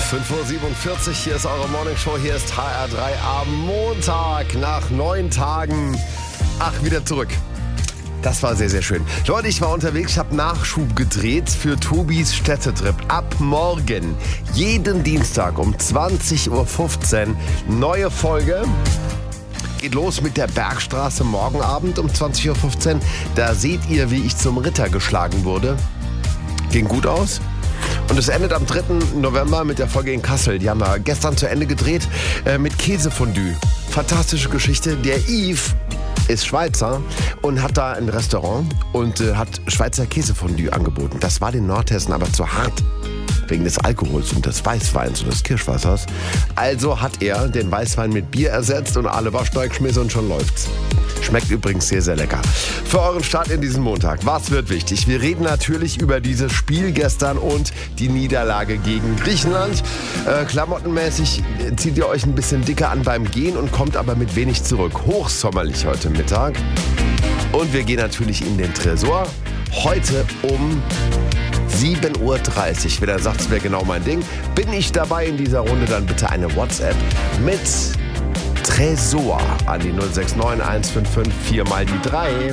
5:47 Uhr, hier ist eure Morningshow, hier ist HR3 am Montag nach 9 Tagen. Wieder zurück. Das war sehr, sehr schön. Leute, ich war unterwegs, ich habe Nachschub gedreht für Tobis Städtetrip. Ab morgen, jeden Dienstag um 20:15 Uhr, neue Folge. Geht los mit der Bergstraße morgen Abend um 20:15 Uhr. Da seht ihr, wie ich zum Ritter geschlagen wurde. Ging gut aus. Und es endet am 3. November mit der Folge in Kassel. Die haben wir gestern zu Ende gedreht mit Käsefondue. Fantastische Geschichte. Der Yves ist Schweizer und hat da ein Restaurant und hat Schweizer Käsefondue angeboten. Das war den Nordhessen aber zu hart. Wegen des Alkohols und des Weißweins und des Kirschwassers. Also hat er den Weißwein mit Bier ersetzt und alle Waschneu geschmissen und schon läuft's. Schmeckt übrigens sehr, sehr lecker. Für euren Start in diesen Montag, was wird wichtig? Wir reden natürlich über dieses Spiel gestern und die Niederlage gegen Griechenland. Klamottenmäßig zieht ihr euch ein bisschen dicker an beim Gehen und kommt aber mit wenig zurück. Hochsommerlich heute Mittag. Und wir gehen natürlich in den Tresor. Heute um 7:30 Uhr. Wenn er sagt, es wäre genau mein Ding, bin ich dabei in dieser Runde, dann bitte eine WhatsApp mit Tresor an die 069 155 4 mal die 3.